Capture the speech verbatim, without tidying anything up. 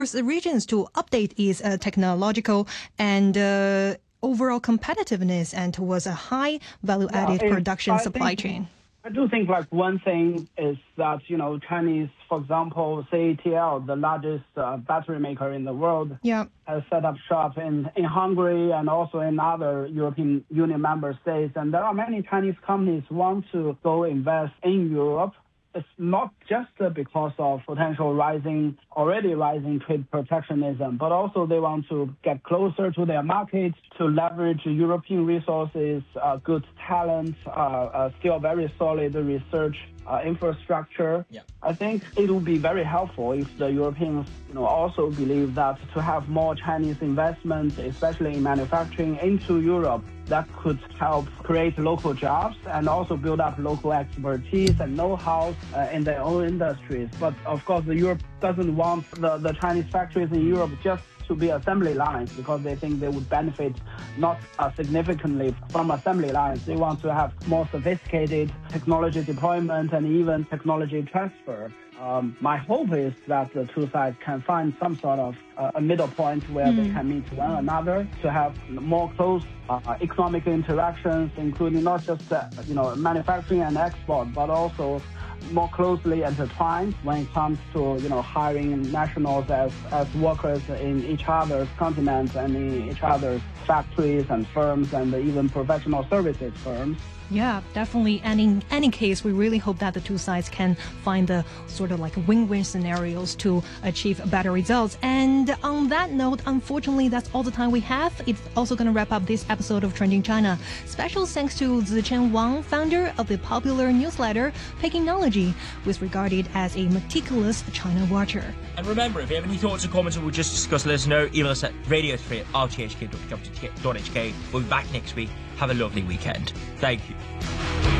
the regions to update its uh, technological and uh, overall competitiveness and towards a high value-added yeah, production I supply think, chain. I do think like one thing is that, you know, Chinese, for example, C A T L, the largest uh, battery maker in the world, yeah. has set up shop in, in Hungary and also in other European Union member states. And there are many Chinese companies who want to go invest in Europe. It's not just because of potential rising, already rising trade protectionism, but also they want to get closer to their market, to leverage European resources, uh, good talent, uh, uh, still very solid research uh, infrastructure. Yeah. I think it will be very helpful if the Europeans, you know, also believe that to have more Chinese investment, especially in manufacturing, into Europe, that could help create local jobs and also build up local expertise and know-how uh, in their own industries. But of course, the Europe doesn't want the, the Chinese factories in Europe just to be assembly lines because they think they would benefit not uh, significantly from assembly lines. They want to have more sophisticated technology deployment and even technology transfer. Um, my hope is that the two sides can find some sort of uh, a middle point where mm. they can meet one another to have more close uh, economic interactions, including not just uh, you know manufacturing and export, but also more closely intertwined when it comes to you know hiring nationals as, as workers in each other's continents and in each other's factories and firms and even professional services firms. Yeah, definitely. And in any case, we really hope that the two sides can find the sort of like win-win scenarios to achieve better results. And on that note, unfortunately, that's all the time we have. It's also going to wrap up this episode of Trending China. Special thanks to Zichen Wang, founder of the popular newsletter Pekingnology, who is regarded as a meticulous China watcher. And remember, if you have any thoughts or comments or we'll just discuss, let us know. Email us at radio three at r t h k dot gov dot h k. We'll be back next week. Have a lovely weekend. Thank you.